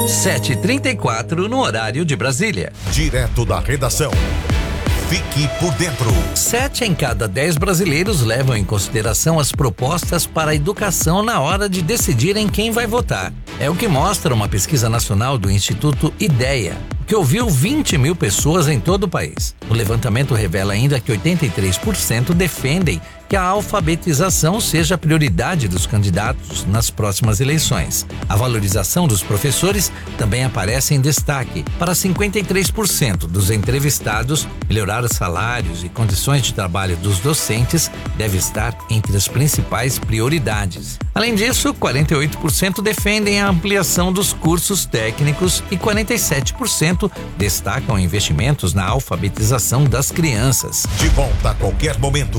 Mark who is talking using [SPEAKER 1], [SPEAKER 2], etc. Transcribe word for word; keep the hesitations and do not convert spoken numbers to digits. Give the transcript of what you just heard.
[SPEAKER 1] sete e trinta e quatro no horário de Brasília.
[SPEAKER 2] Direto da redação. Fique por dentro.
[SPEAKER 1] Sete em cada dez brasileiros levam em consideração as propostas para a educação na hora de decidirem quem vai votar. É o que mostra uma pesquisa nacional do Instituto IDEA, que ouviu vinte mil pessoas em todo o país. O levantamento revela ainda que oitenta e três por cento defendem que a alfabetização seja a prioridade dos candidatos nas próximas eleições. A valorização dos professores também aparece em destaque. Para cinquenta e três por cento dos entrevistados, melhorar os salários e condições de trabalho dos docentes deve estar entre as principais prioridades. Além disso, quarenta e oito por cento defendem a ampliação dos cursos técnicos e quarenta e sete por cento destacam investimentos na alfabetização das crianças.
[SPEAKER 2] De volta a qualquer momento.